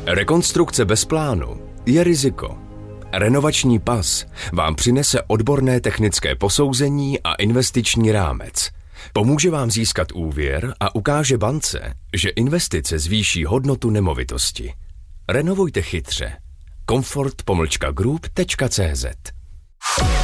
Rekonstrukce bez plánu je riziko. Renovační pas vám přinese odborné technické posouzení a investiční rámec. Pomůže vám získat úvěr a ukáže bance, že investice zvýší hodnotu nemovitosti. Renovujte chytře. Comfort-group.cz